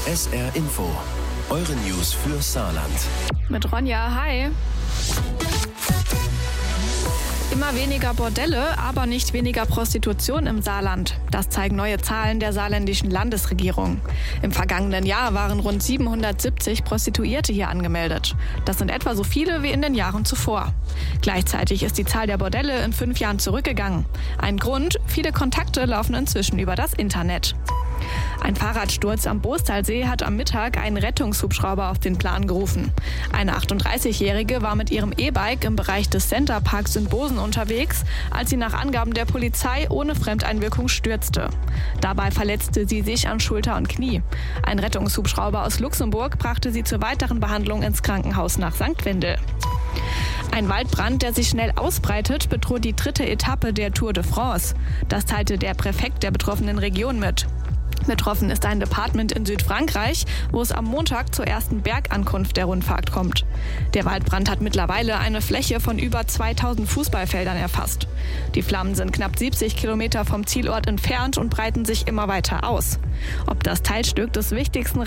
SR Info, eure News für Saarland. Mit Ronja, hi. Immer weniger Bordelle, aber nicht weniger Prostitution im Saarland. Das zeigen neue Zahlen der saarländischen Landesregierung. Im vergangenen Jahr waren rund 770 Prostituierte hier angemeldet. Das sind etwa so viele wie in den Jahren zuvor. Gleichzeitig ist die Zahl der Bordelle in 5 Jahren zurückgegangen. Ein Grund: viele Kontakte laufen inzwischen über das Internet. Ein Fahrradsturz am Boostalsee hat am Mittag einen Rettungshubschrauber auf den Plan gerufen. Eine 38-Jährige war mit ihrem E-Bike im Bereich des Centerparks in Bosen unterwegs, als sie nach Angaben der Polizei ohne Fremdeinwirkung stürzte. Dabei verletzte sie sich an Schulter und Knie. Ein Rettungshubschrauber aus Luxemburg brachte sie zur weiteren Behandlung ins Krankenhaus nach St. Wendel. Ein Waldbrand, der sich schnell ausbreitet, bedroht die 3. Etappe der Tour de France. Das teilte der Präfekt der betroffenen Region mit. Betroffen ist ein Departement in Südfrankreich, wo es am Montag zur ersten Bergankunft der Rundfahrt kommt. Der Waldbrand hat mittlerweile eine Fläche von über 2000 Fußballfeldern erfasst. Die Flammen sind knapp 70 Kilometer vom Zielort entfernt und breiten sich immer weiter aus. Ob das Teilstück des wichtigsten